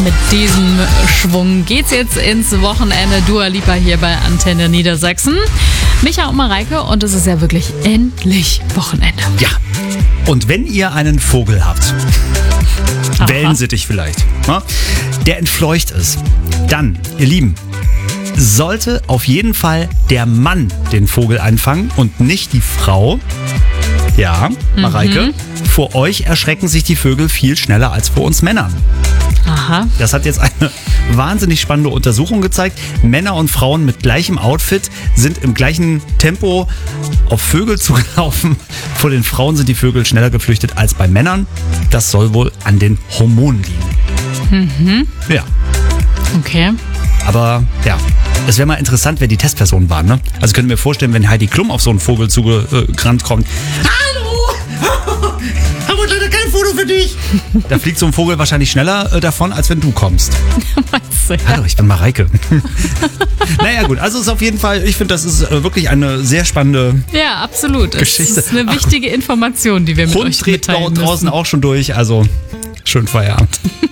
Mit diesem Schwung geht's jetzt ins Wochenende. Dua Lipa hier bei Antenne Niedersachsen. Micha und Mareike und es ist ja wirklich endlich Wochenende. Ja. Und wenn ihr einen Vogel habt, Wellensittich vielleicht, der entfleucht ist, dann, ihr Lieben, sollte auf jeden Fall der Mann den Vogel einfangen und nicht die Frau. Ja, Mareike, vor euch erschrecken sich die Vögel viel schneller als vor uns Männern. Aha. Das hat jetzt eine wahnsinnig spannende Untersuchung gezeigt. Männer und Frauen mit gleichem Outfit sind im gleichen Tempo auf Vögel zugelaufen. Vor den Frauen sind die Vögel schneller geflüchtet als bei Männern. Das soll wohl an den Hormonen liegen. Ja. Okay. Aber ja, es wäre mal interessant, wer die Testpersonen waren. Ne? Also könnt ihr mir vorstellen, wenn Heidi Klum auf so einen Vogel zugerannt kommt. Hallo! Aber leider kein Foto für dich. Da fliegt so ein Vogel wahrscheinlich schneller davon, als wenn du kommst. Meinst du, ja? Hallo, ich bin Mareike. Naja gut, also ist auf jeden Fall, ich finde, das ist wirklich eine sehr spannende Ja, absolut. Geschichte. Es ist eine wichtige Information, die wir mit Hund euch dreht mitteilen draußen müssen. auch schon durch, also schönen Feierabend.